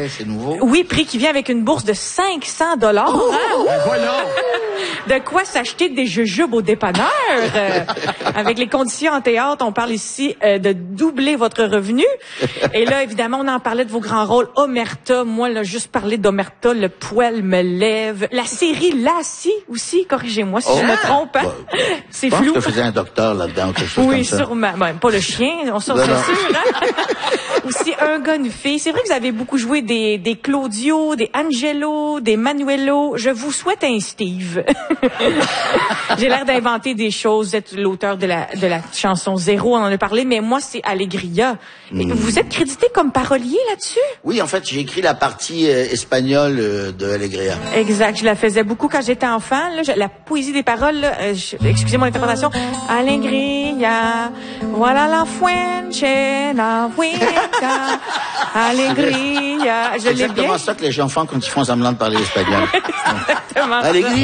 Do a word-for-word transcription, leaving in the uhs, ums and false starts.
ouais, c'est nouveau. Oui, prix qui vient avec une bourse de cinq cents dollars. Oh, hein? ben voilà. De quoi s'acheter des jujubes au dépanneur. Euh, avec les conditions en théâtre, on parle ici euh, de doubler votre revenu. Et là, évidemment, on en parlait de vos grands rôles. Omerta, moi, là, juste parler d'Omerta, le poil me lève. La série Lassie aussi, corrigez-moi si Oh. je me trompe. Hein? Bah, c'est je pense flou. que je faisais un docteur là-dedans, quelque chose Oui, comme ça. sûrement. Ben, pas le chien, on s'en Non, serait non. sûr. Hein? Aussi, un gars, une fille. C'est vrai que vous avez beaucoup joué des, des Claudio, des Angelo, des Manuelo. Je vous souhaite un Steve. J'ai l'air d'inventer des choses. Vous êtes l'auteur de la, de la chanson Zéro, on en a parlé, mais moi, c'est Alegria. Et Mm. vous êtes crédité comme parolier là-dessus? Oui, en fait, j'ai écrit la partie euh, espagnole euh, de Alegria. Exact. Je la faisais beaucoup quand j'étais enfant. Là, Je- la poésie des paroles, là, euh, je- excusez mon interprétation. Alegria, voilà la fuente, la vuelta, alegria. Je C'est l'ai bien. exactement ça que les gens font quand ils font semblant de parler espagnol. Exactement. Alegria.